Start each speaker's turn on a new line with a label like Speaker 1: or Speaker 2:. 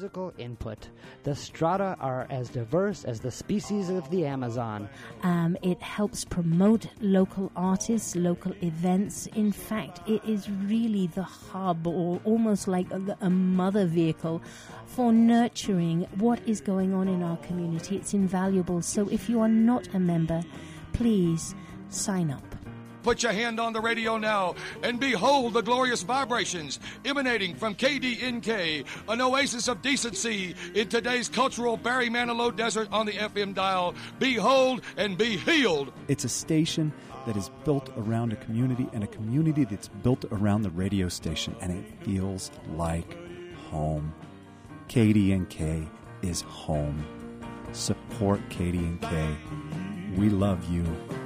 Speaker 1: musical input. The strata are as diverse as the species of the Amazon.
Speaker 2: It helps promote local artists, local events. In fact, it is really the hub, or almost like a mother vehicle for nurturing what is going on in our community. It's invaluable. So if you are not a member, please sign up.
Speaker 3: Put your hand on the radio now and behold the glorious vibrations emanating from KDNK, an oasis of decency in today's cultural Barry Manilow desert on the FM dial. Behold and be healed.
Speaker 4: It's a station that is built around a community, and a community that's built around the radio station, and it feels like home. KDNK is home. Support KDNK. We love you.